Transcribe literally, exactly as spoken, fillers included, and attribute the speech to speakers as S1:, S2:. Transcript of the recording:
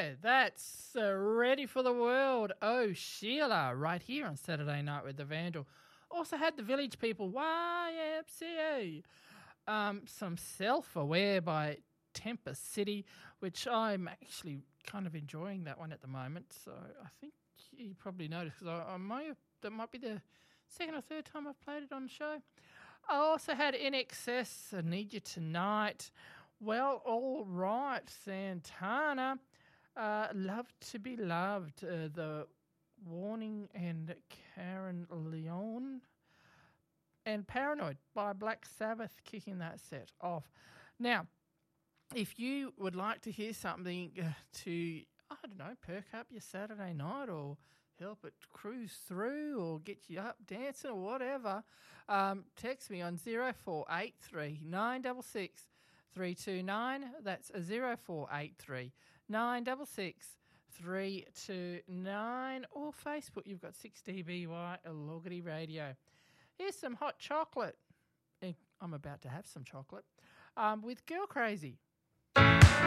S1: Yeah, that's uh, Ready for the World. Oh, Sheila, right here on Saturday Night with the Vandal. Also had the Village People, Y M C A. Um, some Self-Aware by Tempest City, which I'm actually kind of enjoying that one at the moment. So I think you probably noticed because I, I might have, that might be the second or third time I've played it on the show. I also had N X S, I Need You Tonight. Well, all right, Santana. Uh, Love to Be Loved. Uh, the Warning and Karen Leon. And Paranoid by Black Sabbath kicking that set off. Now, if you would like to hear something uh, to, I don't know, perk up your Saturday night or help it cruise through or get you up dancing or whatever, um, text me on zero four eight three nine six six three two nine. That's zero four eight three nine six six three two nine. Or Facebook, you've got six D B Y Loggity Radio. Here's some hot chocolate. I'm about to have some chocolate um, with Girl Crazy.